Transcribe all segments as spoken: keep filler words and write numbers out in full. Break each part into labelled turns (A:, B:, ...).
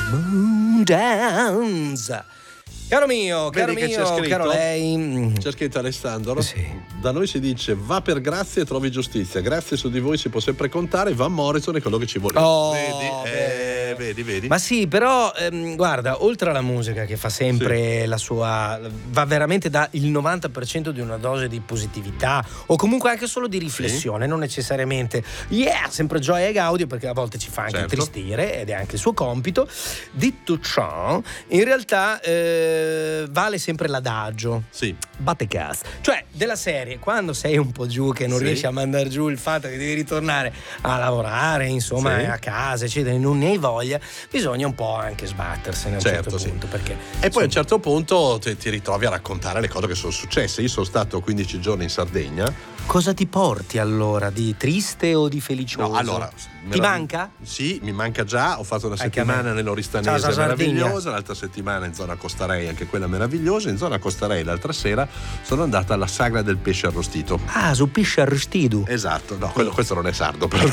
A: Moon Dance. Caro mio, caro
B: Vedi che c'è
A: mio,
B: scritto?
A: caro lei.
B: C'è scritto, Alessandro,
A: Sì.
B: da noi si dice va per grazia e trovi giustizia, grazie su di voi si può sempre contare, Van Morrison è quello che ci vuole.
A: Oh,
B: vedi,
A: beh.
B: eh, vedi, vedi.
A: Ma sì, però ehm, guarda, oltre alla musica che fa sempre la sua, va veramente da il novanta per cento di una dose di positività o comunque anche solo di riflessione, non necessariamente yeah, sempre gioia e gaudio, perché a volte ci fa anche
B: Certo.
A: intristire ed è anche il suo compito. Detto ciò, in realtà eh, vale sempre l'adagio.
B: Sì.
A: Battecast, cioè della serie, quando sei un po' giù che non
B: Sì.
A: riesci a mandare giù il fatto che devi ritornare a lavorare, insomma,
B: Sì.
A: a casa, eccetera, non ne hai voglia, bisogna un po' anche sbattersene a un
B: Certo,
A: certo
B: sì.
A: punto, perché
B: E poi a un certo punto ti, ti ritrovi a raccontare le cose che sono successe. Io sono stato quindici giorni in Sardegna.
A: cosa ti porti allora? Di triste o di felicioso?
B: No, allora,
A: ti
B: merav-
A: manca?
B: Sì, mi manca già. Ho fatto una
A: Anche a me.
B: settimana nell'Oristanese
A: Ciao, Sardegna.
B: meravigliosa, l'altra settimana in zona Costa Rei, anche quella meravigliosa. In zona Costa Rei l'altra sera sono andata alla sagra del pesce arrostito.
A: Ah, su pisce arrostito.
B: Esatto, no, quello, questo non è sardo però.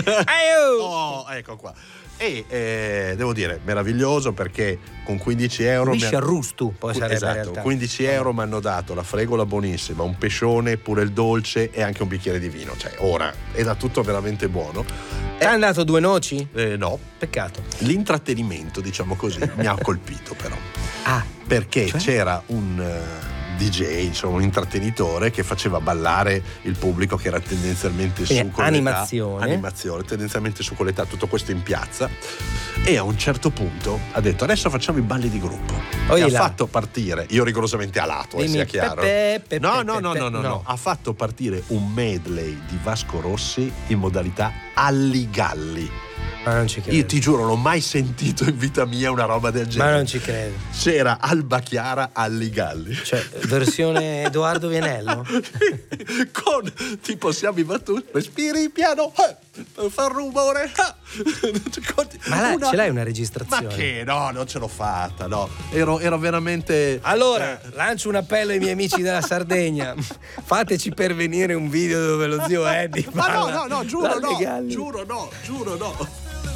A: Aio!
B: Oh, ecco qua. E eh, devo dire, meraviglioso, perché con quindici euro mi
A: Pisce
B: ha-
A: arrustu, poi sarebbe in
B: esatto,
A: realtà.
B: quindici euro mi hanno dato la fregola buonissima, un pescione, pure il dolce e anche un bicchiere di vino. Cioè, ora era tutto veramente buono.
A: Ti hanno dato due noci?
B: Eh, no,
A: Peccato.
B: l'intrattenimento, diciamo così, mi ha colpito però.
A: Ah,
B: Perché
A: Cioè?
B: c'era un eh, D J, insomma un intrattenitore che faceva ballare il pubblico, che era tendenzialmente
A: Quindi
B: su con
A: animazione.
B: l'età, animazione, tendenzialmente su con l'età, tutto questo in piazza, e a un certo punto ha detto adesso facciamo i balli di gruppo.
A: Oh,
B: e ha
A: là.
B: fatto partire, io rigorosamente a lato, eh,
A: Dimmi,
B: sia chiaro.
A: pepe, pepe,
B: no, no, no,
A: pepe,
B: no, no,
A: no.
B: no, ha fatto partire un medley di Vasco Rossi in modalità Alligalli.
A: ma non ci credo.
B: Io ti giuro, non ho mai sentito in vita mia una roba del
A: Ma
B: genere.
A: non ci credo.
B: C'era Alba Chiara Alligalli.
A: Cioè, versione Edoardo Vienello?
B: Con tipo siamo i battuti, respiri piano, eh, fa rumore. eh.
A: Ma là,
B: Una-
A: ce l'hai una
B: Ma
A: registrazione?
B: che no, non ce l'ho fatta, no. Ero, ero veramente.
A: Allora, lancio un appello ai miei amici della Sardegna. Fateci pervenire un video dove lo zio Eddie
B: Ma no,
A: parla
B: no, no, giuro no,
A: dalle galli.
B: giuro no, giuro no.